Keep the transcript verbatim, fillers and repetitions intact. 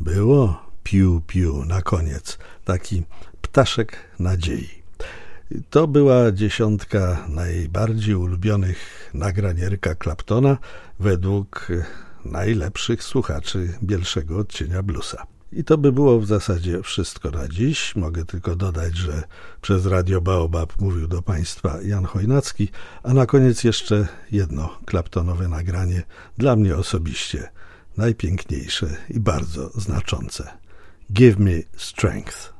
było piu piu na koniec, taki ptaszek nadziei. To była dziesiątka najbardziej ulubionych nagrań Erica Claptona według najlepszych słuchaczy Bielszego Odcienia Bluesa. I to by było w zasadzie wszystko na dziś. Mogę tylko dodać, że przez Radio Baobab mówił do Państwa Jan Chojnacki, a na koniec jeszcze jedno Claptonowe nagranie, dla mnie osobiście najpiękniejsze i bardzo znaczące. Give me strength.